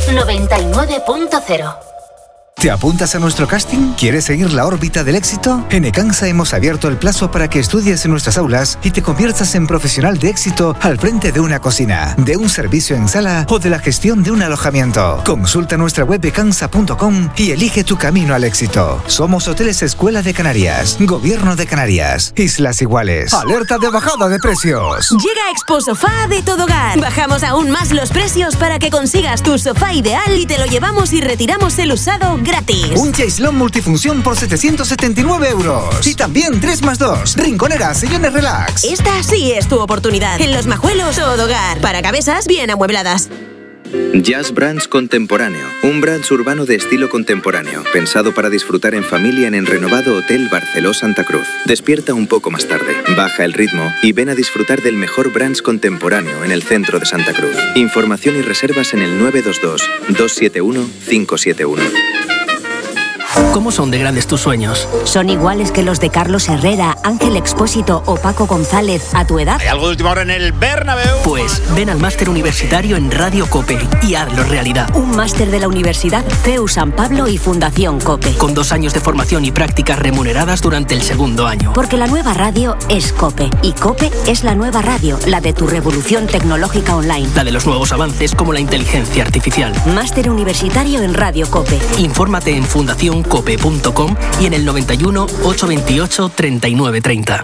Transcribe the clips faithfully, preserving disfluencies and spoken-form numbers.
noventa y nueve punto cero. ¿Te apuntas a nuestro casting? ¿Quieres seguir la órbita del éxito? En Ecansa hemos abierto el plazo para que estudies en nuestras aulas y te conviertas en profesional de éxito al frente de una cocina, de un servicio en sala o de la gestión de un alojamiento. Consulta nuestra web ecansa punto com y elige tu camino al éxito. Somos Hoteles Escuela de Canarias, Gobierno de Canarias, Islas Iguales. ¡Alerta de bajada de precios! Llega Expo Sofá de Todogar. Bajamos aún más los precios para que consigas tu sofá ideal y te lo llevamos y retiramos el usado gratis. Un chaislón multifunción por setecientos setenta y nueve euros. Y también tres más dos. Rinconera, sillones relax. Esta sí es tu oportunidad. En Los Majuelos, Todogar. Para cabezas bien amuebladas. Jazz Brands Contemporáneo, un brunch urbano de estilo contemporáneo, pensado para disfrutar en familia en el renovado Hotel Barceló Santa Cruz. Despierta un poco más tarde, baja el ritmo y ven a disfrutar del mejor brunch contemporáneo en el centro de Santa Cruz. Información y reservas en el nueve dos dos, dos siete uno, cinco siete uno. ¿Cómo son de grandes tus sueños? ¿Son iguales que los de Carlos Herrera, Ángel Expósito o Paco González a tu edad? ¿Hay algo de última hora en el Bernabéu? Pues ven al máster universitario en Radio COPE y hazlo realidad. Un máster de la Universidad C E U San Pablo y Fundación COPE. Con dos años de formación y prácticas remuneradas durante el segundo año. Porque la nueva radio es COPE y COPE es la nueva radio, la de tu revolución tecnológica online. La de los nuevos avances como la inteligencia artificial. Máster universitario en Radio COPE. Infórmate en fundación cope punto com y en el noventa y uno, ochocientos veintiocho, treinta y nueve treinta.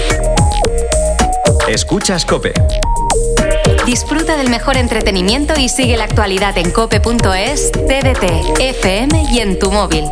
Escuchas COPE. Disfruta del mejor entretenimiento y sigue la actualidad en cope punto es, T D T, F M y en tu móvil.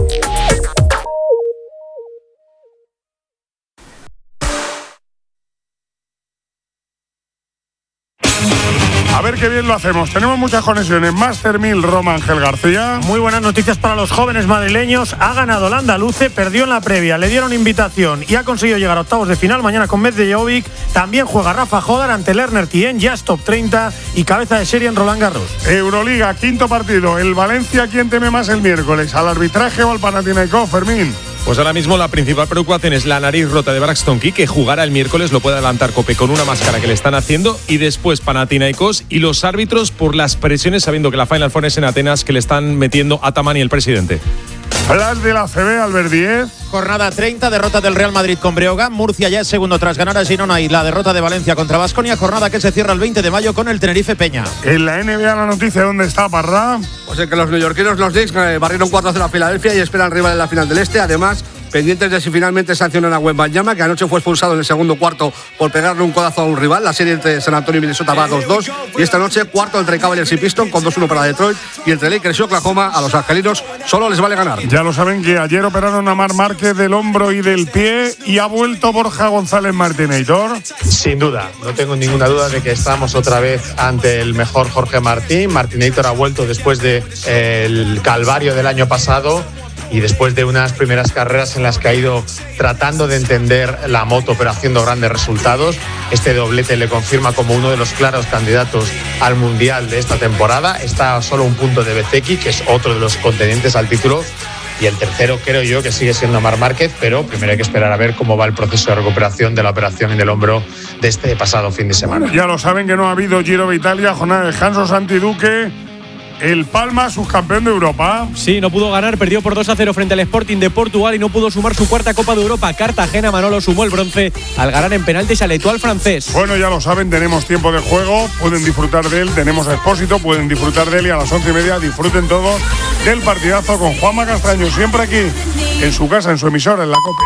A ver qué bien lo hacemos. Tenemos muchas conexiones. Master mil, Roma Ángel García. Muy buenas noticias para los jóvenes madrileños. Ha ganado el andaluce, perdió en la previa, le dieron invitación y ha conseguido llegar a octavos de final mañana con Medvedev. También juega Rafa Jodar ante Lerner Tien, ya es top treinta y cabeza de serie en Roland Garros. Euroliga, quinto partido. El Valencia, ¿quién teme más el miércoles? ¿Al arbitraje o al Panathinaikos, Fermín? Pues ahora mismo la principal preocupación es la nariz rota de Braxton Key, que jugará el miércoles, lo puede adelantar COPE con una máscara que le están haciendo, y después Panathinaikos y los árbitros por las presiones, sabiendo que la Final Four es en Atenas, que le están metiendo Ataman y el presidente. Las de la C B, Albert Díez. Jornada treinta, derrota del Real Madrid con Breogán. Murcia ya es segundo tras ganar a Girona y la derrota de Valencia contra Baskonia. Jornada que se cierra el veinte de mayo con el Tenerife Peña. En la N B A la noticia, ¿dónde está Parra? Pues es que los neoyorquinos, los Knicks, eh, barrieron cuatro a cero a Filadelfia y esperan rival en la final del Este. Además, pendientes de si finalmente sancionan a Wembanyama, que anoche fue expulsado en el segundo cuarto por pegarle un codazo a un rival. La serie entre San Antonio y Minnesota va dos dos. Y esta noche, cuarto entre Cavaliers y Pistons con dos uno para Detroit. Y entre Lakers y Oklahoma, a los angelinos solo les vale ganar. Ya lo saben que ayer operaron a Marc Márquez del hombro y del pie y ha vuelto Borja González Martínez-Hitor. Sin duda, no tengo ninguna duda de que estamos otra vez ante el mejor Jorge Martín. Martínez-Hitor ha vuelto después del de, calvario del año pasado y después de unas primeras carreras en las que ha ido tratando de entender la moto pero haciendo grandes resultados. Este doblete le confirma como uno de los claros candidatos al Mundial de esta temporada. Está a solo un punto de Bezeki, que es otro de los contendientes al título. Y el tercero creo yo que sigue siendo Marc Márquez, pero primero hay que esperar a ver cómo va el proceso de recuperación de la operación en el hombro de este pasado fin de semana. Ya lo saben que no ha habido Giro de Italia, jornada de descanso. Santi Duque, el Palma, subcampeón de Europa. Sí, no pudo ganar, perdió por dos a cero frente al Sporting de Portugal y no pudo sumar su cuarta Copa de Europa. Cartagena, Manolo sumó el bronce al ganar en penaltis al Etoile francés. Bueno, ya lo saben, tenemos tiempo de juego, pueden disfrutar de él, tenemos a Expósito, pueden disfrutar de él y a las once y media disfruten todos del partidazo con Juanma Castaño, siempre aquí, en su casa, en su emisora, en la COPE.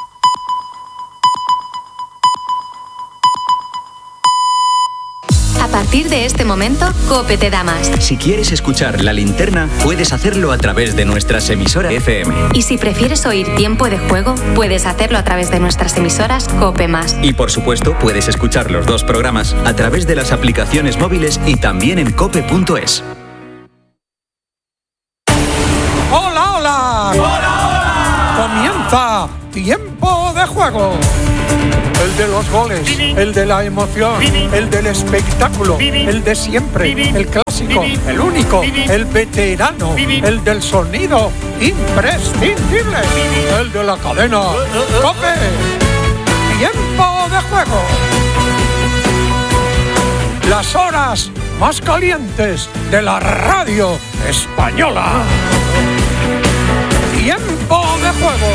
A partir de este momento, COPE te da más. Si quieres escuchar La Linterna, puedes hacerlo a través de nuestras emisoras F M. Y si prefieres oír Tiempo de Juego, puedes hacerlo a través de nuestras emisoras COPE más. Y por supuesto, puedes escuchar los dos programas a través de las aplicaciones móviles y también en cope punto es. ¡Hola, hola! ¡Hola, hola! Comienza Tiempo de Juego. El de los goles, el de la emoción, el del espectáculo, el de siempre, el clásico, el único, el veterano, el del sonido imprescindible, el de la cadena COPE. Tiempo de Juego. Las horas más calientes de la radio española. Tiempo de juego.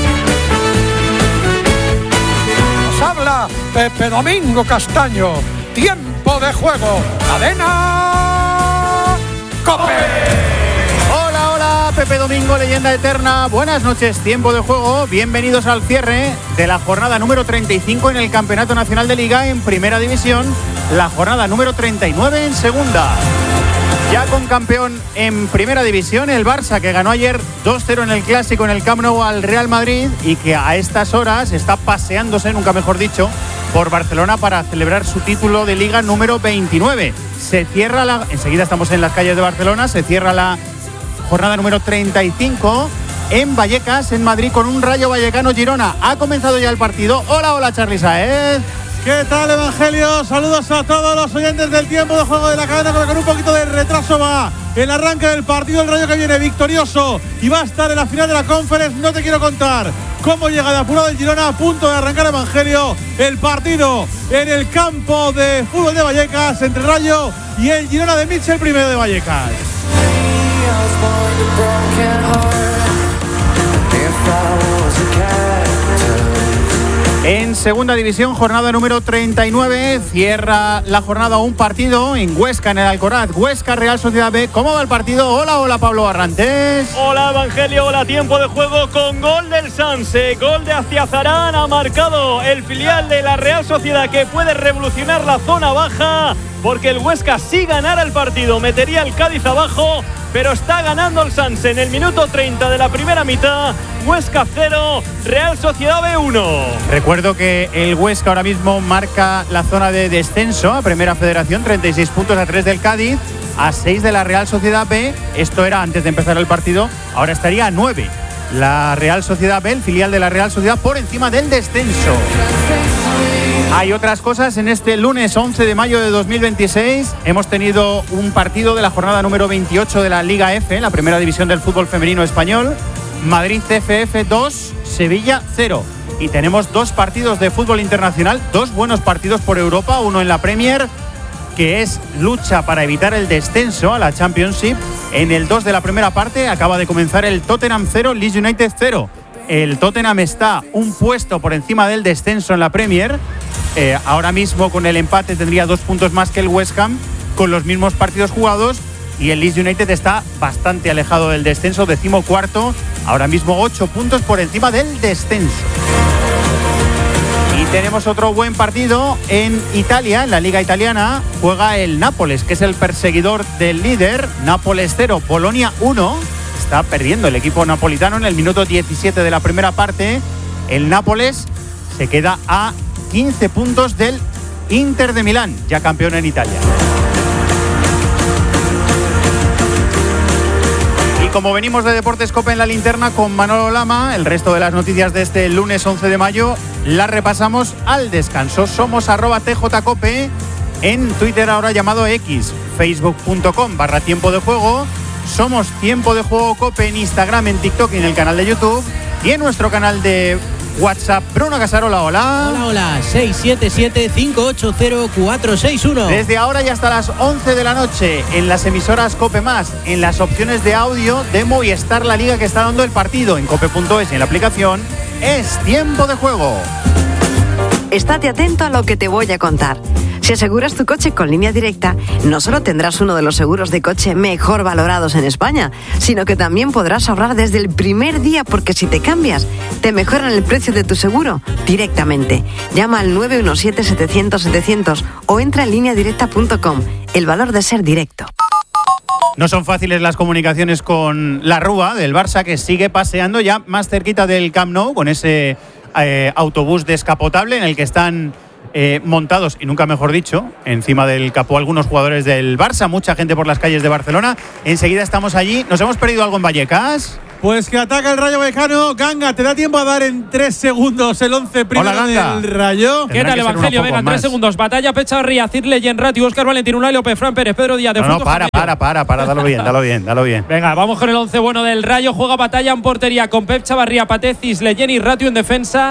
Nos habla Pepe Domingo Castaño. Tiempo de juego. Cadena COPE. Hola, hola, Pepe Domingo, leyenda eterna. Buenas noches, tiempo de juego. Bienvenidos al cierre de la jornada número treinta y cinco en el Campeonato Nacional de Liga en Primera División. La jornada número treinta y nueve en Segunda. Ya con campeón en Primera División, el Barça, que ganó ayer dos cero en el Clásico en el Camp Nou al Real Madrid y que a estas horas está paseándose, nunca mejor dicho, por Barcelona para celebrar su título de Liga número veintinueve. Se cierra la... Enseguida estamos en las calles de Barcelona, se cierra la jornada número treinta y cinco en Vallecas, en Madrid, con un Rayo Vallecano Girona. Ha comenzado ya el partido. Hola, hola, Charly Saez. ¿Qué tal, Evangelio? Saludos a todos los oyentes del tiempo de juego de la cadena, porque con un poquito de retraso va el arranque del partido. El Rayo que viene victorioso y va a estar en la final de la Conference. No te quiero contar cómo llega de apurado el Girona, a punto de arrancar, Evangelio, el partido en el campo de fútbol de Vallecas entre Rayo y el Girona de Mitchell, primero de Vallecas. En Segunda División, jornada número treinta y nueve, cierra la jornada un partido en Huesca, en el Alcoraz. Huesca, Real Sociedad B. ¿Cómo va el partido? Hola, hola, Pablo Barrantes. Hola, Evangelio, hola, tiempo de juego con gol del Sanse, gol de Aciazarán. Ha marcado el filial de la Real Sociedad, que puede revolucionar la zona baja, porque el Huesca, si ganara el partido, metería el Cádiz abajo, pero está ganando el Sanse en el minuto treinta de la primera mitad. Huesca cero, Real Sociedad B uno. Recuerdo que el Huesca ahora mismo marca la zona de descenso a Primera Federación, treinta y seis puntos, a tres del Cádiz, a seis de la Real Sociedad B. Esto era antes de empezar el partido, ahora estaría a nueve. La Real Sociedad B, el filial de la Real Sociedad, por encima del descenso. Hay otras cosas. En este lunes once de mayo de dos mil veintiséis hemos tenido un partido de la jornada número veintiocho de la Liga F, la primera división del fútbol femenino español. Madrid C F F dos, Sevilla cero. Y tenemos dos partidos de fútbol internacional, dos buenos partidos por Europa, uno en la Premier, que es lucha para evitar el descenso a la Championship. En el dos de la primera parte acaba de comenzar el Tottenham cero, Leeds United cero. El Tottenham está un puesto por encima del descenso en la Premier. Eh, ahora mismo con el empate tendría dos puntos más que el West Ham, con los mismos partidos jugados. Y el Leeds United está bastante alejado del descenso, decimocuarto, ahora mismo ocho puntos por encima del descenso. Y tenemos otro buen partido en Italia, en la Liga Italiana. Juega el Nápoles, que es el perseguidor del líder. Nápoles cero, Bolonia uno. Está perdiendo el equipo napolitano en el minuto diecisiete de la primera parte. El Nápoles se queda a quince puntos del Inter de Milán, ya campeón en Italia. Y como venimos de Deportes COPE en la linterna con Manolo Lama, el resto de las noticias de este lunes once de mayo las repasamos al descanso. Somos arroba tjcope en Twitter, ahora llamado X, facebook.com barra tiempo de juego. Somos Tiempo de Juego COPE en Instagram, en TikTok y en el canal de YouTube. Y en nuestro canal de WhatsApp. Bruno Casarola, hola. Hola, hola. seis siete siete, cinco ocho cero, cuatro seis uno. Desde ahora y hasta las once de la noche en las emisoras COPE Más, en las opciones de audio de Movistar, la liga que está dando el partido en cope punto es y en la aplicación. Es Tiempo de Juego. Estate atento a lo que te voy a contar. Si aseguras tu coche con Línea Directa, no solo tendrás uno de los seguros de coche mejor valorados en España, sino que también podrás ahorrar desde el primer día, porque si te cambias, te mejoran el precio de tu seguro directamente. Llama al nueve uno siete, setecientos, setecientos o entra en línea directa punto com. El valor de ser directo. No son fáciles las comunicaciones con la Rúa del Barça, que sigue paseando ya más cerquita del Camp Nou con ese eh, autobús descapotable en el que están Eh, montados, y nunca mejor dicho, encima del capó algunos jugadores del Barça, mucha gente por las calles de Barcelona. Enseguida estamos allí. ¿Nos hemos perdido algo en Vallecas? Pues que ataca el Rayo Vallecano. Ganga, ¿te da tiempo a dar en tres segundos el once primero del Rayo? ¿Qué tal, Evangelio? Venga, en tres segundos. Batalla, Pecha, Ría, Cirle, Yenrati, Óscar Valentín, Unai López, Fran Pérez, Pedro Díaz. De no, no, para, para, para, para, dalo bien, dalo bien, dalo bien. Venga, vamos con el once bueno del Rayo. Juega Batalla en portería con Pep Chavarría, Patecis, Leyen y Ratio en defensa.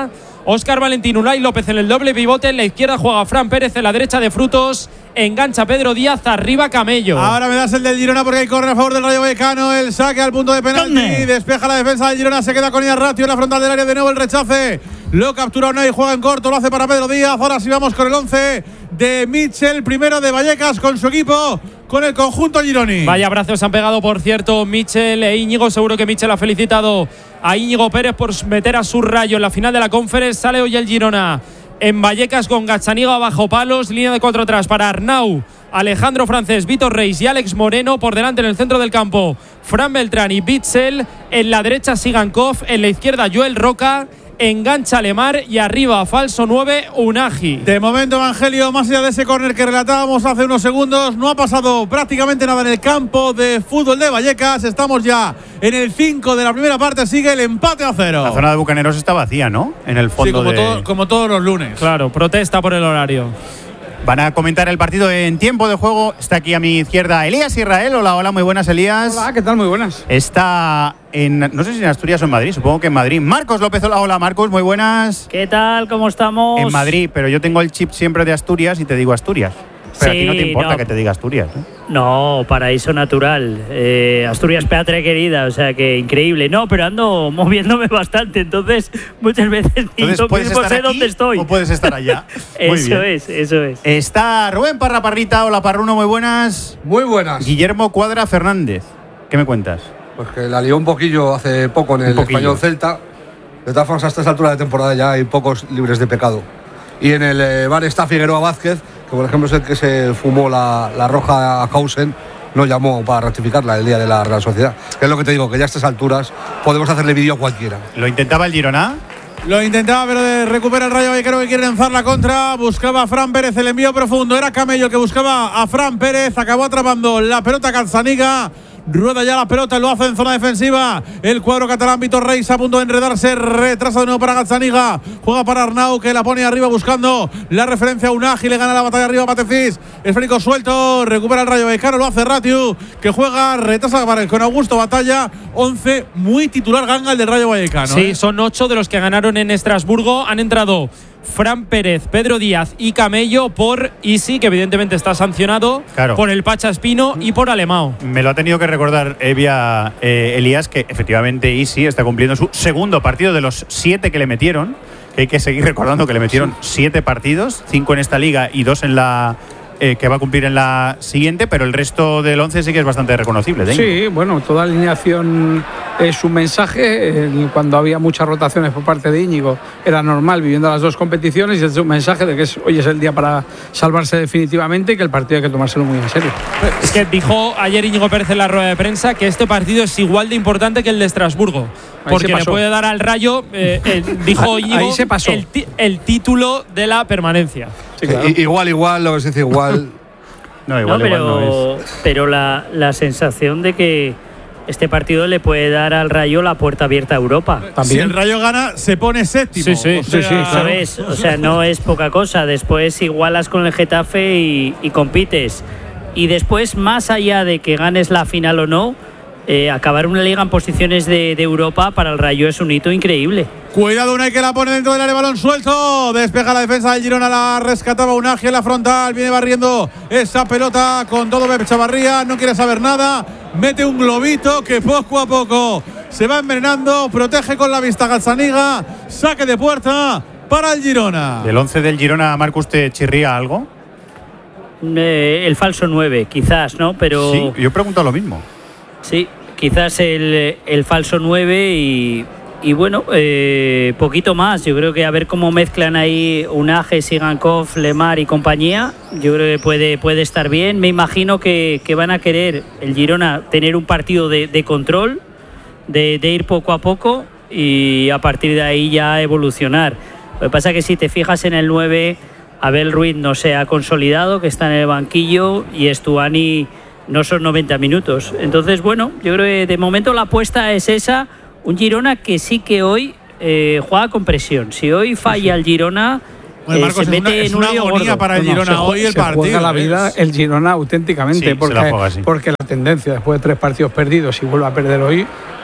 Óscar Valentín, Unai López en el doble pivote. En la izquierda juega Fran Pérez, en la derecha de Frutos. Engancha Pedro Díaz, arriba Camello. Ahora me das el del Girona porque hay corre a favor del Rayo Vallecano. El saque al punto de penalti. Despeja la defensa del Girona. Se queda con Iarratio en la frontal del área. De nuevo el rechace. Lo captura Unai, juega en corto. Lo hace para Pedro Díaz. Ahora sí vamos con el once de Mitchell. Primero de Vallecas con su equipo, con el conjunto gironi. Vaya abrazos han pegado, por cierto, Mitchell e Íñigo. Seguro que Mitchell ha felicitado a Íñigo Pérez por meter a su Rayo en la final de la Conference. Sale hoy el Girona en Vallecas con Gazzaniga bajo palos. Línea de cuatro atrás para Arnau, Alejandro Francés, Vítor Reis y Alex Moreno. Por delante en el centro del campo Fran Beltrán y Bitzel. En la derecha Sigankov. En la izquierda Joel Roca. Engancha Lemar y arriba falso nueve Unagi. De momento, Evangelio, más allá de ese córner que relatábamos hace unos segundos, no ha pasado prácticamente nada en el campo de fútbol de Vallecas. Estamos ya en el cinco de la primera parte. Sigue el empate a cero. La zona de Bucaneros está vacía, ¿no? En el fondo. Sí, como, de... todo, como todos los lunes. Claro, protesta por el horario. Van a comentar el partido en tiempo de juego. Está aquí a mi izquierda Elías Israel. Hola, hola, muy buenas, Elías. Hola, ¿qué tal? Muy buenas. Está en, no sé si en Asturias o en Madrid, supongo que en Madrid. Marcos López, hola, hola, Marcos, muy buenas. ¿Qué tal? ¿Cómo estamos? En Madrid, pero yo tengo el chip siempre de Asturias y te digo Asturias. Pero sí, a ti no te importa no. que te diga Asturias, ¿eh? No, paraíso natural. Eh, Asturias patria querida, o sea que increíble. No, pero ando moviéndome bastante, entonces muchas veces entonces, yo ¿puedes mismo estar sé aquí dónde estoy. o puedes estar allá? Muy Eso bien. es, eso es. Está Rubén Parra Parrita, hola Parruno, muy buenas. Muy buenas. Guillermo Cuadra Fernández, ¿qué me cuentas? Pues que la lió un poquillo hace poco en el Español Celta. De todas formas, hasta esta altura de temporada ya hay pocos libres de pecado. Y en el eh, bar está Figueroa Vázquez, que por ejemplo es el que se fumó la, la roja a Hausen, no llamó para rectificarla el día de la Real Sociedad. Que es lo que te digo, que ya a estas alturas podemos hacerle vídeo a cualquiera. ¿Lo intentaba el Girona? Lo intentaba, pero de recupera el Rayo Vallecano, que quiere lanzar la contra. Buscaba a Fran Pérez, el envío profundo. Era Camello que buscaba a Fran Pérez. Acabó atrapando la pelota Gazzaniga. Rueda ya la pelota, lo hace en zona defensiva. El cuadro catalán, Vítor Reis a punto de enredarse. Retrasa de nuevo para Gazzaniga. Juega para Arnau, que la pone arriba buscando la referencia a Unagi. Le gana la batalla arriba a Patefis. Esférico suelto. Recupera el Rayo Vallecano. Lo hace Ratiu, que juega. Retrasa con Augusto Batalla. once muy titular ganga el del Rayo Vallecano. Sí, ¿eh? son ocho de los que ganaron en Estrasburgo. Han entrado Fran Pérez, Pedro Díaz y Camello por Isi, que evidentemente está sancionado, claro, por el Pacha Espino y por Alemão. Me lo ha tenido que recordar Evia eh, Elías, que efectivamente Isi está cumpliendo su segundo partido de los siete que le metieron. Que hay que seguir recordando que le metieron siete partidos, cinco en esta liga y dos en la eh, que va a cumplir en la siguiente, pero el resto del once sí que es bastante reconocible. ¿eh? Sí, bueno, toda alineación es un mensaje. Cuando había muchas rotaciones por parte de Íñigo era normal, viviendo las dos competiciones, y es un mensaje de que es, hoy es el día para salvarse definitivamente y que el partido hay que tomárselo muy en serio. Es que dijo ayer Íñigo Pérez en la rueda de prensa que este partido es igual de importante que el de Estrasburgo, porque le puede dar al Rayo, eh, el, dijo Íñigo, ahí se pasó. El, el título de la permanencia. Sí, claro. I, igual, igual, lo que se dice igual. No, igual, no, pero, igual no es. pero la, la sensación de que este partido le puede dar al Rayo la puerta abierta a Europa. Si el Rayo gana, se pone séptimo. Sí, sí, o sea, sí, sí, claro. ¿Sabes? O sea, no es poca cosa. Después igualas con el Getafe y, y compites. Y después, más allá de que ganes la final o no, eh, acabar una liga en posiciones de, de Europa para el Rayo es un hito increíble. Cuidado, Unai, que la pone dentro del área, balón suelto. Despeja la defensa del Girona, la rescataba Unagi en la frontal. Viene barriendo esa pelota con todo Pep Chavarría. No quiere saber nada. Mete un globito que poco a poco se va envenenando. Protege con la vista Gazzaniga. Saque de puerta para el Girona. ¿Del once del Girona, Marcus, te chirría algo? Eh, el falso nueve, quizás, ¿no? Pero sí, yo pregunto lo mismo. Sí, quizás el, el falso nueve y, y bueno, eh, poquito más. Yo creo que a ver cómo mezclan ahí Unagi, Sigankov, Lemar y compañía. Yo creo que puede, puede estar bien. Me imagino que, que van a querer el Girona tener un partido de, de control, de, de ir poco a poco y a partir de ahí ya evolucionar. Lo que pasa es que si te fijas en el nueve, Abel Ruiz no se ha consolidado, que está en el banquillo, y Estuani no son noventa minutos. Entonces, bueno, yo creo que de momento la apuesta es esa. Un Girona que sí que hoy eh, juega con presión. Si hoy falla el Girona, bueno, Marcos, eh, se mete es en una, un es una agonía gordo. para el Girona no, hoy se, el se partido. Juega la vida es... el Girona auténticamente, sí, porque, la juega, sí. porque la tendencia después de tres partidos perdidos, si vuelve a perder hoy,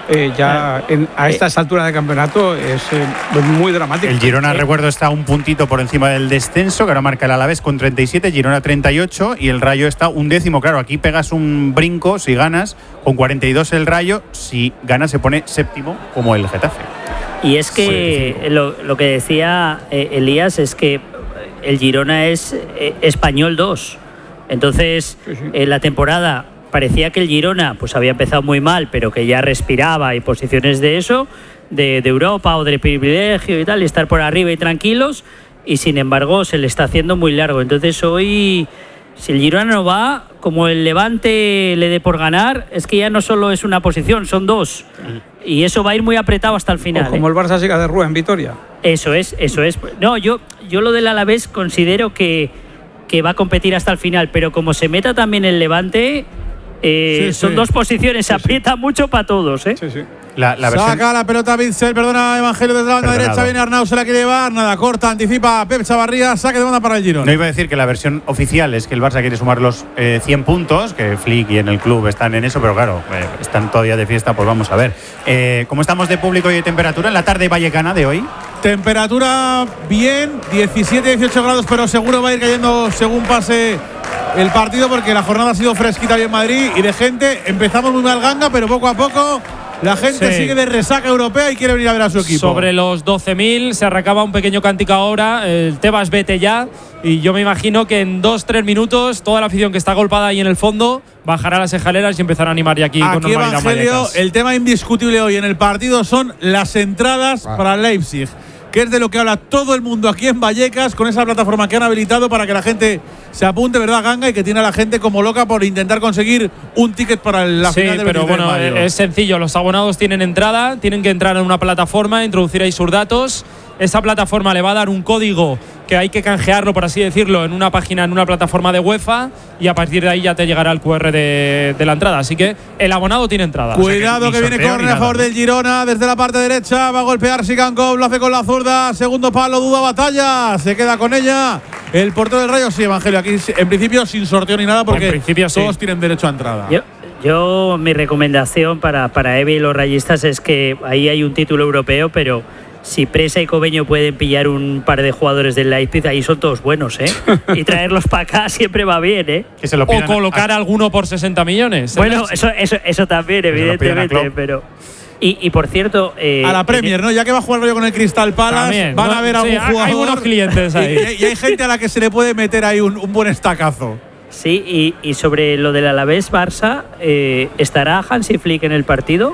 eh, ya en, a estas alturas de campeonato es eh, muy dramático. El Girona, recuerdo, está un puntito por encima del descenso, que ahora marca el Alavés con treinta y siete, Girona treinta y ocho y el Rayo está un décimo. Claro, aquí pegas un brinco si ganas, con cuarenta y dos el Rayo, si ganas se pone séptimo como el Getafe. Y es que lo, lo que decía eh, Elías es que el Girona es eh, Español dos. Entonces, sí, sí. en la temporada parecía que el Girona pues había empezado muy mal, pero que ya respiraba y posiciones de eso, de, de Europa o de privilegio y tal, y estar por arriba y tranquilos, y sin embargo se le está haciendo muy largo. Entonces hoy, si el Girona no va, como el Levante le dé por ganar, es que ya no solo es una posición, son dos. Y eso va a ir muy apretado hasta el final. O como ¿eh? el Barça siga de Rúa en Vitoria. Eso es, eso es. No, yo, yo lo del Alavés considero que, que va a competir hasta el final, pero como se meta también el Levante, eh, sí, son sí. dos posiciones, se sí, aprieta sí. mucho para todos. ¿eh? Sí, sí. La, la versión... Saca la pelota Bitzel, perdona Evangelio desde la banda Perdonado. derecha, viene Arnau, se la quiere llevar, nada, corta, anticipa Pep Chavarría, saque de banda para el Girona. No iba a decir que la versión oficial es que el Barça quiere sumar los eh, cien puntos, que Flick y en el club están en eso, pero claro, eh, están todavía de fiesta, pues vamos a ver. Eh, ¿Cómo estamos de público y de temperatura en la tarde vallecana de hoy? Temperatura bien, diecisiete, dieciocho grados, pero seguro va a ir cayendo según pase el partido, porque la jornada ha sido fresquita bien en Madrid y de gente. Empezamos muy mal ganga, pero poco a poco la gente sí. sigue de resaca europea y quiere venir a ver a su equipo. Sobre los doce mil se arrancaba un pequeño cántico ahora, el Tebas vete ya, y yo me imagino que en dos tres minutos toda la afición que está agolpada ahí en el fondo bajará las escaleras y empezará a animar ya aquí, aquí con normalidad. Evangelio, el tema indiscutible hoy en el partido son las entradas ah. para Leipzig, que es de lo que habla todo el mundo aquí en Vallecas, con esa plataforma que han habilitado para que la gente se apunte, ¿verdad, Ganga? Y que tiene a la gente como loca por intentar conseguir un ticket para la sí, final del pero bueno, de mayo. Es sencillo, los abonados tienen entrada, tienen que entrar en una plataforma, introducir ahí sus datos. Esa plataforma le va a dar un código que hay que canjearlo, por así decirlo, en una página, en una plataforma de UEFA, y a partir de ahí ya te llegará el cu erre de, de la entrada. Así que el abonado tiene entrada. Cuidado, o sea que, que viene córner a favor del Girona desde la parte derecha. Va a golpear Sigankov, lo hace con la zurda. Segundo palo, duda batalla. Se queda con ella el portero del Rayo. Sí, Evangelio, aquí en principio sin sorteo ni nada, porque en principio, todos sí. tienen derecho a entrada. Yo, yo mi recomendación para, para Evi y los rayistas es que ahí hay un título europeo, pero si Presa y Cobeño pueden pillar un par de jugadores del Leipzig, ahí son todos buenos, ¿eh? Y traerlos para acá siempre va bien, ¿eh? Que se lo o colocar a alguno por sesenta millones. Bueno, eso, eso, eso también, evidentemente, pero... Y, y por cierto… Eh, a la Premier, ¿no? Ya que va a jugar Rayo con el Crystal Palace, también, van ¿no? a ver a sí, algún jugador… Hay buenos clientes ahí. Y, y hay gente a la que se le puede meter ahí un, un buen estacazo. Sí, y, y sobre lo del Alavés-Barça, eh, ¿estará Hansi Flick en el partido?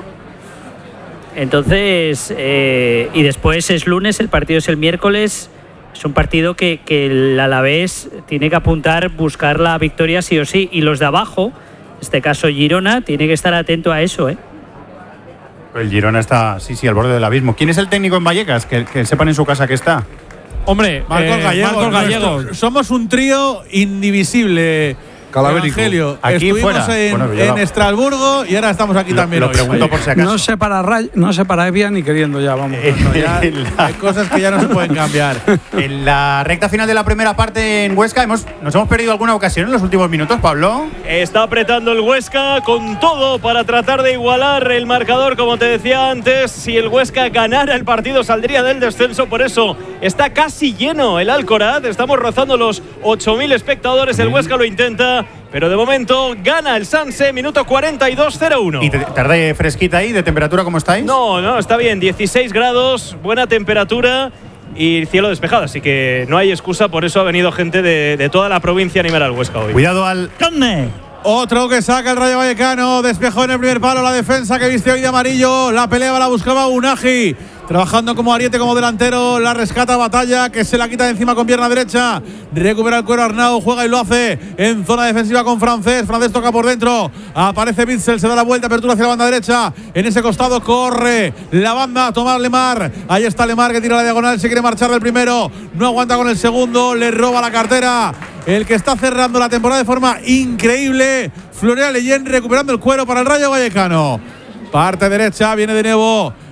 Entonces, eh, y después es lunes, el partido es el miércoles. Es un partido que, que el Alavés tiene que apuntar, buscar la victoria sí o sí. Y los de abajo, en este caso Girona, tiene que estar atento a eso, ¿eh? El Girona está, sí, sí, al borde del abismo. ¿Quién es el técnico en Vallecas? Que, que sepan en su casa que está. Hombre, Marcos eh, Gallego. Marcos Gallego. Somos un trío indivisible. Calavérico. Evangelio, aquí estuvimos fuera. en, Bueno, en Estrasburgo y ahora estamos aquí lo, también. Lo hoy. pregunto por si acaso. No se para Ray, no se para Evia ni queriendo ya, vamos. No, ya hay cosas que ya no se pueden cambiar. En la recta final de la primera parte en Huesca hemos, nos hemos perdido alguna ocasión en los últimos minutos, Pablo. Está apretando el Huesca con todo para tratar de igualar el marcador, como te decía antes. Si el Huesca ganara el partido saldría del descenso, por eso está casi lleno el Alcoraz. Estamos rozando los ocho mil espectadores, el Huesca lo intenta, pero de momento gana el Sanse, minuto cuarenta y dos, cero uno. ¿Y tarde fresquita ahí? ¿De temperatura cómo estáis? No, no, está bien, dieciséis grados, buena temperatura y cielo despejado, así que no hay excusa, por eso ha venido gente de, de toda la provincia a animar al Huesca hoy. Cuidado al… ¡Conde! Otro que saca el Rayo Vallecano, despejó en el primer palo la defensa que viste hoy de amarillo, la pelea la buscaba Unagi, trabajando como ariete, como delantero, la rescata Batalla, que se la quita de encima con pierna derecha, recupera el cuero Arnau, juega y lo hace en zona defensiva con Francés, Francés toca por dentro, aparece Bitzel, se da la vuelta, apertura hacia la banda derecha, en ese costado corre la banda, Tomás Lemar, ahí está Lemar que tira la diagonal, se quiere marchar del primero, no aguanta con el segundo, le roba la cartera, el que está cerrando la temporada de forma increíble, Florian Leyen recuperando el cuero para el Rayo Vallecano. Parte derecha, viene de nuevo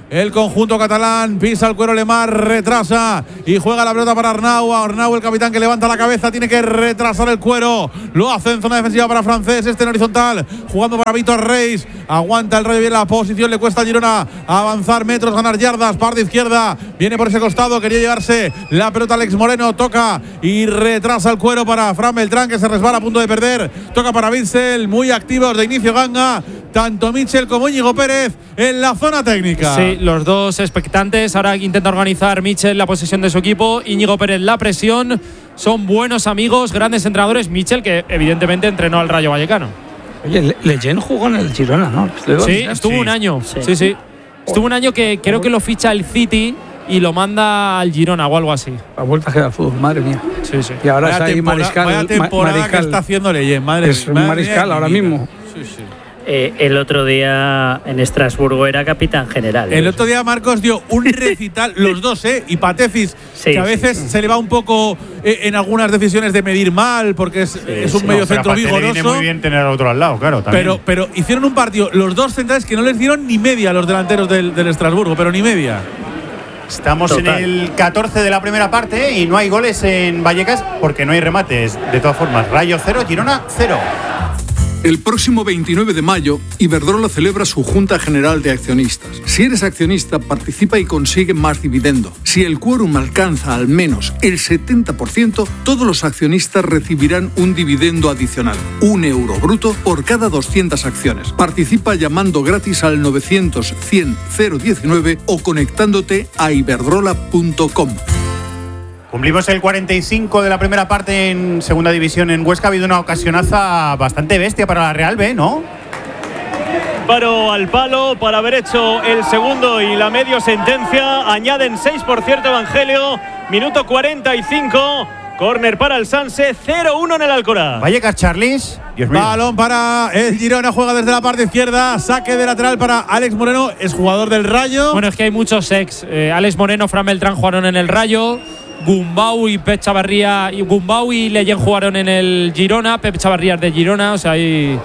el conjunto catalán. Pisa el cuero Lemar, retrasa y juega la pelota para Arnau. Arnau, el capitán, que levanta la cabeza, tiene que retrasar el cuero. Lo hace en zona defensiva para Francés, este en horizontal, jugando para Víctor Reis. Aguanta el Rayo bien la posición, le cuesta a Girona avanzar metros, ganar yardas. Parte izquierda, viene por ese costado, quería llevarse la pelota Alex Moreno, toca y retrasa el cuero para Fran Beltrán, que se resbala a punto de perder. Toca para Bitzel, muy activos de inicio Ganga, tanto Mitchell como Íñigo Pérez en la zona técnica. Sí, los dos expectantes. Ahora intenta organizar Mitchell la posesión de su equipo, Íñigo Pérez la presión. Son buenos amigos, grandes entrenadores. Mitchell, que evidentemente entrenó al Rayo Vallecano. Oye, Leyen jugó en el Girona, ¿no? Sí, estuvo sí. un año. Sí, sí. sí. Estuvo un año que creo que lo ficha el City y lo manda al Girona o algo así. La vuelta que da al fútbol, madre mía. Sí, sí. Y ahora vaya está ahí temporada, Mariscal. Vaya temporada Mariscal. que está haciendo Leyen, madre Es un Mariscal ahora mismo. Sí, sí. Eh, el otro día en Estrasburgo era capitán general. El otro día Marcos dio un recital, los dos, ¿eh? Y Patecis, sí, que a veces sí. se le va un poco eh, en algunas decisiones de medir mal, porque es, sí, es un sí. medio no, centro vigoroso. Le viene muy bien tener al otro al lado, claro. También. Pero, pero hicieron un partido, los dos centrales, que no les dieron ni media a los delanteros del, del Estrasburgo, pero ni media. Estamos Total. en el catorce de la primera parte y no hay goles en Vallecas porque no hay remates. De todas formas, Rayo cero, Girona cero. El próximo veintinueve de mayo, Iberdrola celebra su Junta General de Accionistas. Si eres accionista, participa y consigue más dividendo. Si el quórum alcanza al menos el setenta por ciento, todos los accionistas recibirán un dividendo adicional, un euro bruto por cada doscientas acciones. Participa llamando gratis al novecientos cien cero diecinueve o conectándote a iberdrola punto com. Cumplimos el cuarenta y cinco de la primera parte en segunda división en Huesca. Ha habido una ocasionaza bastante bestia para la Real B, ¿no? Paro al palo para haber hecho el segundo y la medio sentencia. Añaden seis, por cierto, Evangelio. Minuto cuarenta y cinco. Córner para el Sanse, cero uno en el Alcoraz. Vallecas, Charlis. Balón para el Girona, juega desde la parte izquierda. Saque de lateral para Alex Moreno, es jugador del Rayo. Bueno, es que hay muchos ex. Eh, Alex Moreno, Fran Beltrán jugaron en el Rayo. Gumbau y Pep Chavarría y Gumbau y Leyen jugaron en el Girona. Pep Chavarría es de Girona, o sea, hay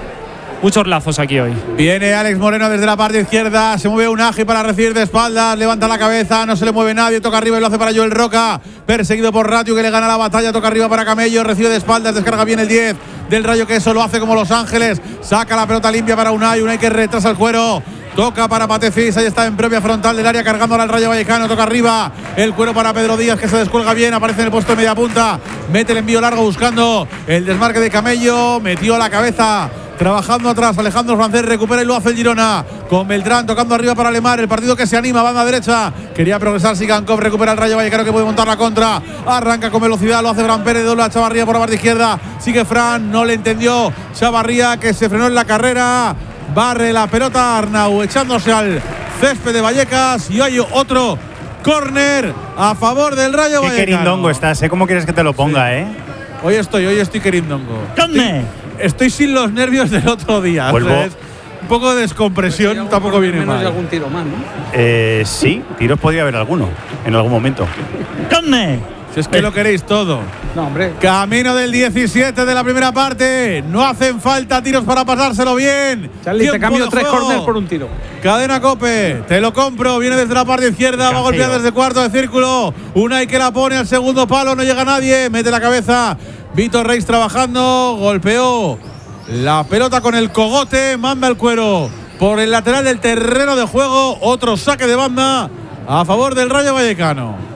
muchos lazos aquí hoy. Viene Alex Moreno desde la parte izquierda, se mueve Unagi para recibir de espaldas, levanta la cabeza, no se le mueve nadie, toca arriba y lo hace para Joel Roca, perseguido por Ratio, que le gana la batalla, toca arriba para Camello, recibe de espaldas, descarga bien el diez del Rayo, que eso lo hace como Los Ángeles, saca la pelota limpia para Unai, Unai que retrasa el cuero. Toca para Patecis, ahí está en propia frontal del área, cargando al Rayo Vallecano, toca arriba, el cuero para Pedro Díaz, que se descuelga bien, aparece en el puesto de media punta, mete el envío largo buscando el desmarque de Camello, metió la cabeza, trabajando atrás, Alejandro Francés recupera y lo hace el Girona, con Beltrán tocando arriba para Lemar, el partido que se anima, banda derecha, quería progresar Sigankov, recupera el Rayo Vallecano, que puede montar la contra, arranca con velocidad, lo hace Fran Pérez, dobla a Chavarría por la parte izquierda, sigue Fran, no le entendió Chavarría, que se frenó en la carrera. Barre la pelota Arnau, echándose al césped de Vallecas, y hay otro córner a favor del Rayo Vallecano. Qué querindongo estás, ¿eh? ¿Cómo quieres que te lo ponga, sí. eh? Hoy estoy, hoy estoy querindongo. ¿Dónde? Estoy, estoy sin los nervios del otro día. Vuelvo. O sea, es un poco de descompresión, tampoco viene mal. De algún tiro más, ¿no? Eh, sí, tiros podría haber alguno, en algún momento. ¿Dónde? Si es que eh. lo queréis todo. No, hombre. Camino del diecisiete de la primera parte. No hacen falta tiros para pasárselo bien. Charlie, te cambio tres corners por un tiro. Cadena Cope, te lo compro. Viene desde la parte izquierda, va a golpear desde cuarto de círculo. Unai que la pone al segundo palo, no llega nadie. Mete la cabeza. Víctor Reis trabajando. Golpeó la pelota con el cogote. Manda el cuero por el lateral del terreno de juego. Otro saque de banda a favor del Rayo Vallecano,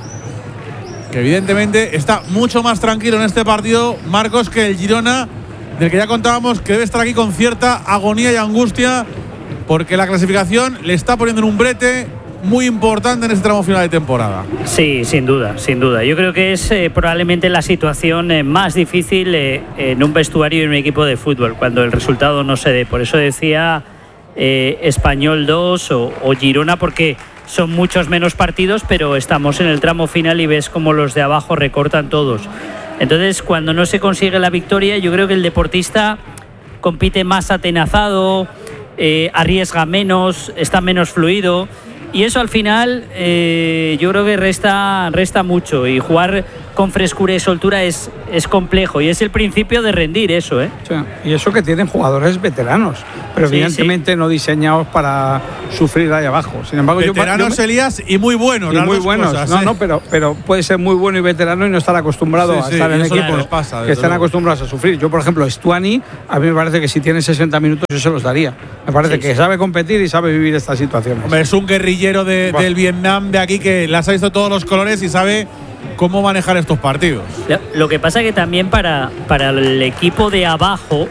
que evidentemente está mucho más tranquilo en este partido, Marcos, que el Girona, del que ya contábamos que debe estar aquí con cierta agonía y angustia, porque la clasificación le está poniendo en un brete muy importante en este tramo final de temporada. Sí, sin duda, sin duda. Yo creo que es eh, probablemente la situación eh, más difícil eh, en un vestuario y en un equipo de fútbol, cuando el resultado no se dé. Por eso decía eh, Español dos o, o Girona, porque son muchos menos partidos, pero estamos en el tramo final y ves cómo los de abajo recortan todos. Entonces, cuando no se consigue la victoria, yo creo que el deportista compite más atenazado, eh, arriesga menos, está menos fluido, y eso al final eh, yo creo que resta, resta mucho. Y jugar con frescura y soltura es, es complejo y es el principio de rendir eso, ¿eh? Sí, y eso que tienen jugadores veteranos, pero Sí, evidentemente sí. no diseñados para sufrir ahí abajo. Sin embargo, veteranos, yo, yo, Elías, y muy buenos. Y muy buenos, cosas, no, ¿eh? no, pero, pero puede ser muy bueno y veterano y no estar acostumbrado sí, a sí, estar en eso equipos pasa, que están luego. acostumbrados a sufrir. Yo, por ejemplo, Stuani, a mí me parece que si tiene sesenta minutos yo se los daría. Me parece Sí, que sí. sabe competir y sabe vivir estas situaciones. Hombre, es un guerrillero de, del Vietnam de aquí que las ha visto todos los colores y sabe cómo manejar estos partidos. Lo, lo que pasa que también para, para el equipo de abajo,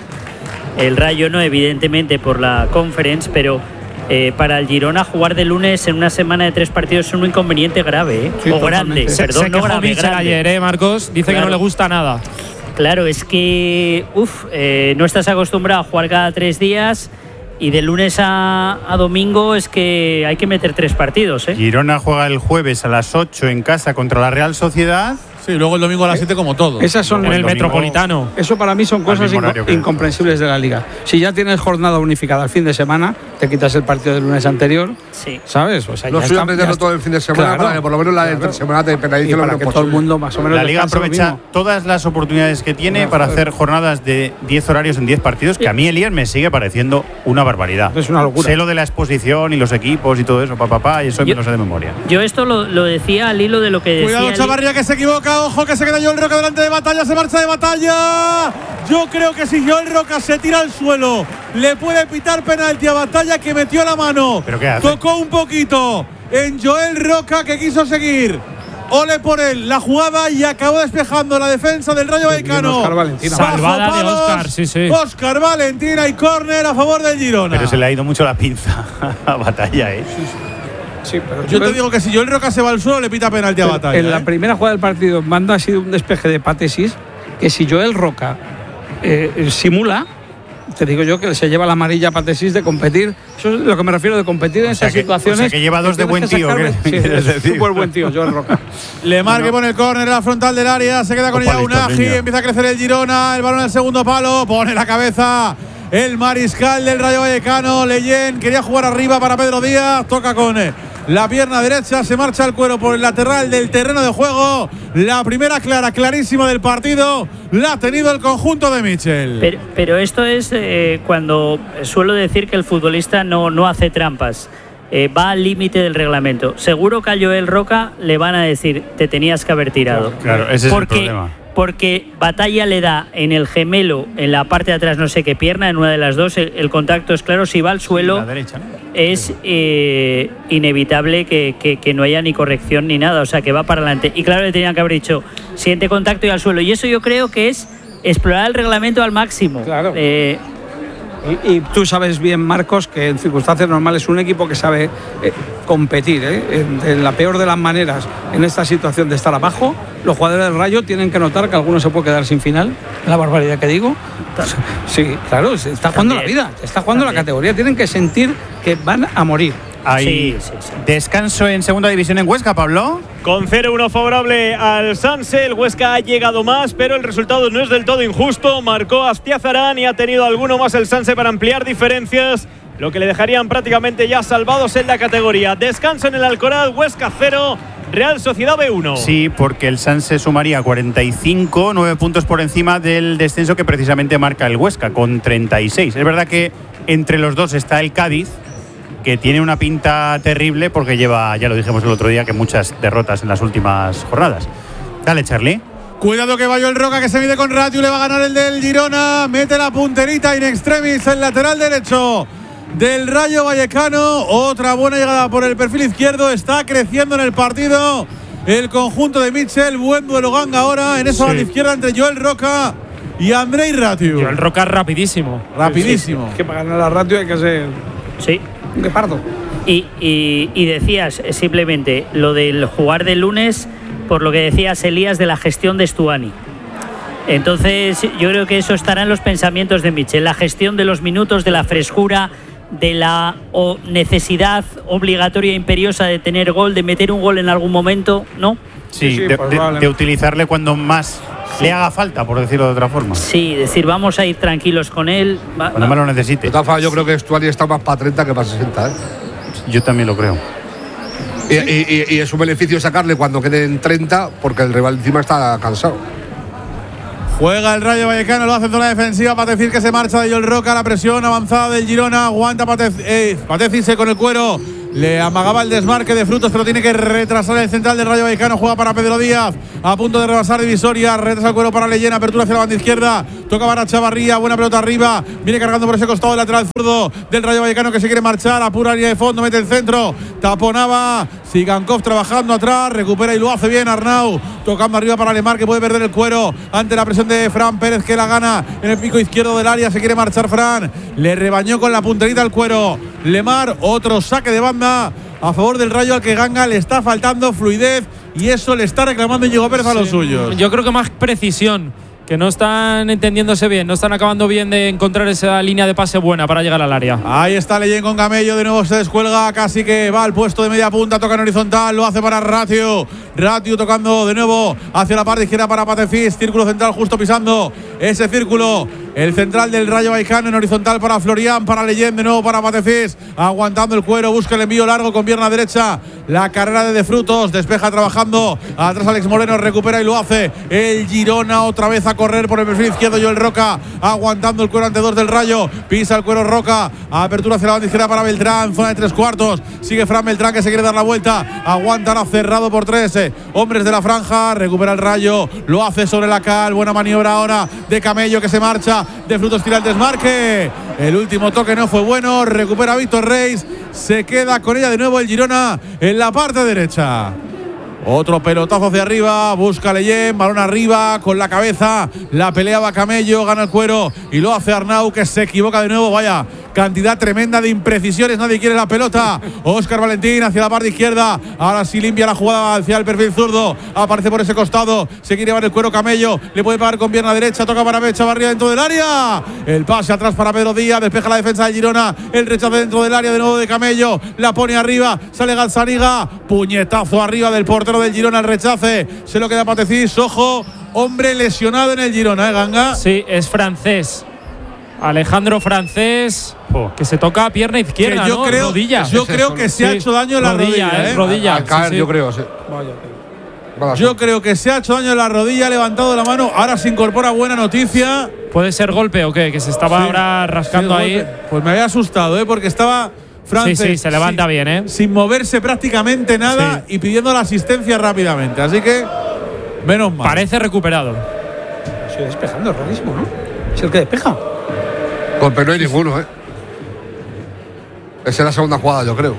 el Rayo no, evidentemente por la Conference, pero eh, para el Girona jugar de lunes en una semana de tres partidos es un inconveniente grave, ¿eh? Sí, o totalmente. grande, Se, perdón, se no quejó grave, Mitchell grande. ayer, ¿eh, Marcos? Dice Claro. que no le gusta nada. Claro, es que uf, eh, no estás acostumbrado a jugar cada tres días y de lunes a, a domingo es que hay que meter tres partidos, ¿eh? Girona juega el jueves a las ocho en casa contra la Real Sociedad. Sí, luego el domingo a las siete como todo. Esas son En el domingo. Metropolitano. Eso para mí son cosas mismo inco- horario que- incomprensibles de la liga. Si ya tienes jornada unificada el fin de semana, te quitas el partido del lunes anterior, Sí. ¿sabes? O sea, No ya estoy está- aprendiendo ya todo el fin de semana Claro, para que por lo menos la claro. de semana te y penalice lo para menos que todo el posible. mundo más o menos La liga descanse lo aprovecha mismo. todas las oportunidades que tiene Claro, para joder. hacer jornadas de diez horarios en diez partidos, que a mí, Elías, me sigue pareciendo una barbaridad. Es una locura. Sé lo de la exposición y los equipos y todo eso, papá, papá, y eso Yo- me lo sé de memoria. Yo esto lo, lo decía al hilo de lo que decía. Cuidado, Li- Chavarría, que se equivoca. Ojo, que se queda Joel Roca delante de Batalla. Se marcha de Batalla. Yo creo que si Joel Roca se tira al suelo, le puede pitar penalti a Batalla, que metió la mano. ¿Pero qué hace? Tocó un poquito en Joel Roca, que quiso seguir. Ole por él, la jugada, y acabó despejando la defensa del Rayo Vallecano. Óscar Valentina. Bajo Salvada de palos, Óscar, sí, sí. Óscar Valentina y córner a favor del Girona. Pero se le ha ido mucho la pinza a Batalla, ¿eh? Sí, pero Yo te digo que si Joel Roca se va al suelo, le pita penalti a Batalla. En la ¿eh? primera jugada del partido, Manda ha sido un despeje de Patesis, que si Joel Roca eh, simula, te digo yo que se lleva la amarilla a Patesis de competir. Eso es lo que me refiero de competir en O sea estas que- situaciones. o sea que lleva dos de tienes buen que tío, sacarle- ¿qué Sí, quieres es decir? súper buen tío, Joel Roca. Lemar que pone el córner a la frontal del área, se queda con Opa, ella listo, Unagi, niña. empieza a crecer el Girona, el balón al segundo palo, pone la cabeza el mariscal del Rayo Vallecano, Leyen, quería jugar arriba para Pedro Díaz, toca con eh, la pierna derecha, se marcha el cuero por el lateral del terreno de juego, la primera clara, clarísima del partido, la ha tenido el conjunto de Michel. Pero, pero esto es eh, cuando suelo decir que el futbolista no, no hace trampas. Eh, va al límite del reglamento. Seguro que a Joel Roca le van a decir, te tenías que haber tirado. Claro, ese porque, es el problema. Porque Batalla le da en el gemelo, en la parte de atrás, no sé qué pierna, en una de las dos, el, el contacto es claro, si va al suelo, La derecha, ¿no? es eh, inevitable que, que- que no haya ni corrección ni nada, o sea, que va para adelante. Y claro, le tenían que haber dicho, siguiente contacto y al suelo. Y eso yo creo que es explorar el reglamento al máximo. Claro. Eh, Y, y tú sabes bien, Marcos, que en circunstancias normales es un equipo que sabe eh, competir ¿eh? en, en la peor de las maneras en esta situación de estar abajo. Los jugadores del Rayo tienen que notar que alguno se puede quedar sin final. La barbaridad que digo. Sí, claro, se está jugando También. la vida, se está jugando También. la categoría. Tienen que sentir que van a morir. Hay Sí, sí, sí. descanso en segunda división en Huesca, Pablo. Con cero uno favorable al Sanse, el Huesca ha llegado más, pero el resultado no es del todo injusto. Marcó Astiazarán y ha tenido alguno más el Sanse para ampliar diferencias, lo que le dejarían prácticamente ya salvados en la categoría. Descanso en el Alcoraz, Huesca cero, Real Sociedad B uno. Sí, porque el Sanse sumaría cuarenta y cinco, nueve puntos por encima del descenso que precisamente marca el Huesca, con treinta y seis. Es verdad que entre los dos está el Cádiz, que tiene una pinta terrible porque lleva, ya lo dijimos el otro día, que muchas derrotas en las últimas jornadas. Dale, Charlie. Cuidado que va Joel Roca, que se mide con Ratiu, le va a ganar el del Girona, mete la punterita in extremis el lateral derecho del Rayo Vallecano. Otra buena llegada por el perfil izquierdo, está creciendo en el partido el conjunto de Mitchell. Buen duelo ganga ahora en esa Sí. banda izquierda entre Joel Roca y Andrei Ratiu. Joel Roca es rapidísimo. Rapidísimo. Que para ganar la ratio hay que ser Sí. un guepardo. Y, y- y decías eh, simplemente lo del jugar de lunes, por lo que decías, Elías, de la gestión de Stuani. Entonces, yo creo que eso estará en los pensamientos de Michel, la gestión de los minutos, de la frescura, de la o necesidad obligatoria e imperiosa de tener gol, de meter un gol en algún momento, ¿no? Sí, Sí, sí, de, pues de- vale. de utilizarle cuando más le haga falta, por decirlo de otra forma. Sí, decir, vamos a ir tranquilos con él. Va- Cuando más lo necesite. De todas formas, yo creo que Stuani está más para treinta que para sesenta, ¿eh? Yo también lo creo. Y, y, y es un beneficio sacarle cuando queden treinta, porque el rival encima está cansado. Juega el Rayo Vallecano, lo hace en zona defensiva. Patecís que se marcha de Joel Roca. La presión avanzada del Girona. Aguanta Patecís eh, Patecís con el cuero. Le amagaba el desmarque de Frutos, pero tiene que retrasar el central del Rayo Vallecano. Juega para Pedro Díaz, a punto de rebasar divisoria. Retrasa el cuero para Leyena, apertura hacia la banda izquierda. Toca para Chavarría, buena pelota arriba. Viene cargando por ese costado el lateral zurdo del Rayo Vallecano, que se quiere marchar. A pura línea de fondo, mete el centro. Taponaba Sigankov trabajando atrás. Recupera y lo hace bien Arnau. Tocando arriba para Lemar, que puede perder el cuero ante la presión de Fran Pérez, que la gana en el pico izquierdo del área. Se quiere marchar Fran. Le rebañó con la punterita el cuero Lemar. Otro saque de banda a favor del Rayo, al que Ganga le está faltando fluidez, y eso le está reclamando Íñigo Pérez a sí, los suyos. Yo creo que más precisión, que no están entendiéndose bien, no están acabando bien de encontrar esa línea de pase buena para llegar al área. Ahí está Leyen con Camello, de nuevo se descuelga, casi que va al puesto de media punta, toca en horizontal, lo hace para Ratio. Ratio tocando de nuevo hacia la parte izquierda para Patefis, círculo central justo pisando ese círculo. El central del Rayo Vallecano en horizontal para Florian, para Leyen, de nuevo para Patefis, aguantando el cuero, busca el envío largo con pierna derecha. La carrera de De Frutos, despeja trabajando. Atrás Alex Moreno, recupera y lo hace el Girona, otra vez a correr por el perfil izquierdo. Joel Roca, aguantando el cuero ante dos del Rayo. Pisa el cuero Roca, apertura hacia la banda izquierda para Beltrán, zona de tres cuartos. Sigue Fran Beltrán, que se quiere dar la vuelta. Aguantará cerrado por tres eh, hombres de la franja. Recupera el Rayo, lo hace sobre la cal. Buena maniobra ahora de Camello, que se marcha. De Frutos tira el desmarque. El último toque no fue bueno. Recupera Víctor Reis. Se queda con ella de nuevo el Girona en la parte derecha. Otro pelotazo hacia arriba. Busca Leyen. Balón arriba con la cabeza. La peleaba Camello. Gana el cuero. Y lo hace Arnau, que se equivoca de nuevo. Vaya cantidad tremenda de imprecisiones. Nadie quiere la pelota. Óscar Valentín hacia la parte izquierda. Ahora sí limpia la jugada hacia el perfil zurdo. Aparece por ese costado. Se quiere llevar el cuero Camello. Le puede pagar con pierna derecha. Toca para Chavarría dentro del área. El pase atrás para Pedro Díaz. Despeja la defensa del Girona. El rechazo dentro del área de nuevo de Camello. La pone arriba. Sale Gazzaniga. Puñetazo arriba del portero del Girona. El rechace. Se lo queda Patecís. Ojo. Hombre lesionado en el Girona, ¿eh, Ganga? Sí, es francés. Alejandro Francés, oh. que se toca pierna izquierda, que yo ¿no? creo, rodilla. Yo creo que se sí. ha hecho daño en la rodilla, rodilla, ¿eh? rodilla. Al caer, sí, yo sí. creo, sí. Vaya, yo creo que se ha hecho daño en la rodilla, ha levantado la mano. Ahora se incorpora, buena noticia. ¿Puede ser golpe o qué? Que se estaba sí. ahora rascando sí, ahí. Golpe. Pues me había asustado, ¿eh? Porque estaba Francés. Sí, sí, se levanta sin, bien, ¿eh? Sin moverse prácticamente nada sí. y pidiendo la asistencia rápidamente. Así que, menos mal. Parece recuperado. Estoy despejando, es rarísimo, ¿no? Es el que despeja. Golpe no hay ninguno, ¿eh? Esa es la segunda jugada, yo creo.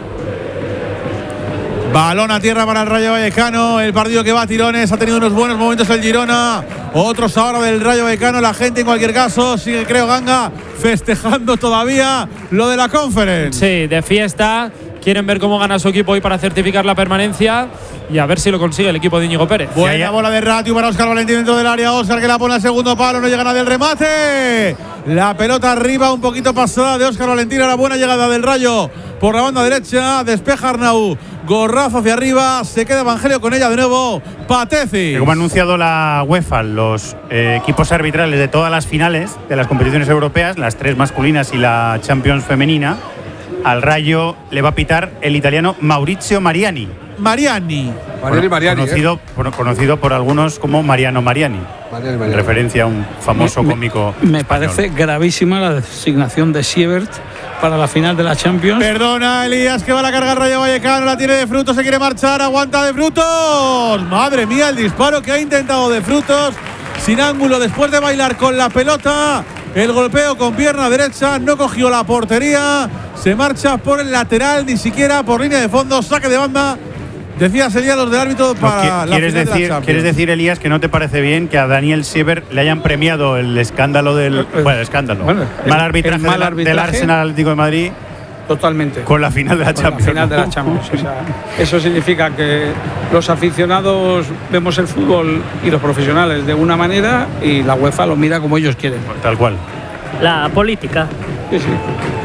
Balón a tierra para el Rayo Vallecano. El partido que va a tirones. Ha tenido unos buenos momentos el Girona. Otros ahora del Rayo Vallecano. La gente, en cualquier caso, sigue, creo, Ganga, festejando todavía lo de la Conference. Sí, de fiesta. Quieren ver cómo gana su equipo hoy para certificar la permanencia y a ver si lo consigue el equipo de Íñigo Pérez. Buena bola de Ratio para Óscar Valentín dentro del área. Óscar, que la pone al segundo palo. No llega nadie al remate. La pelota arriba, un poquito pasada de Óscar Valentín. Ahora buena llegada del Rayo por la banda derecha. Despeja Arnau. Gorrazo hacia arriba. Se queda Evangelio con ella de nuevo. Pateci. Como ha anunciado la UEFA, los eh, equipos arbitrales de todas las finales de las competiciones europeas, las tres masculinas y la Champions femenina, al Rayo le va a pitar el italiano Maurizio Mariani. Mariani. Mariani, Mariani conocido, eh. por, conocido por algunos como Mariano Mariani. Mariani, Mariani. En referencia a un famoso me, cómico. Me, me parece gravísima la designación de Siebert para la final de la Champions. Perdona, Elías, que va a la carga el Rayo Vallecano. La tiene De Frutos, se quiere marchar. Aguanta De Frutos. Madre mía, el disparo que ha intentado De Frutos. Sin ángulo, después de bailar con la pelota. El golpeo con pierna derecha, no cogió la portería, se marcha por el lateral, ni siquiera por línea de fondo, saque de banda. Decía, sería los del árbitro para no, la ¿quieres final decir, de la ¿Quieres decir, Elías, que no te parece bien que a Daniel Siebert le hayan premiado el escándalo del… Bueno, el escándalo. Bueno, el, mal arbitraje, el mal arbitraje del Arsenal Atlético de Madrid. Totalmente. Con la final de la con Champions. La final de la Champions. O sea, eso significa que los aficionados vemos el fútbol y los profesionales de una manera y la UEFA lo mira como ellos quieren. Tal cual. La política. Sí, sí.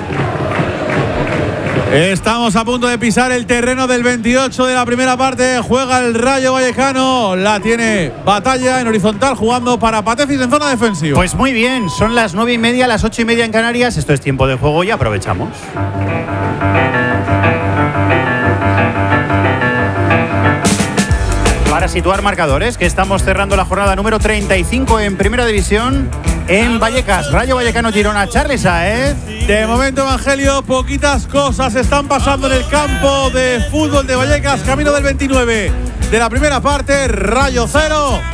Estamos a punto de pisar el terreno del veintiocho de la primera parte. Juega el Rayo Vallecano. La tiene Batalla en horizontal, jugando para Patefis en zona defensiva. Pues muy bien, son las nueve y media, las ocho y media en Canarias. Esto es tiempo de juego y aprovechamos. situar marcadores, que estamos cerrando la jornada número treinta y cinco en Primera División en Vallecas. Rayo Vallecano Girona, Charly Saez. De momento, Evangelio, poquitas cosas están pasando en el campo de fútbol de Vallecas, camino del veintinueve de la primera parte. Rayo cero,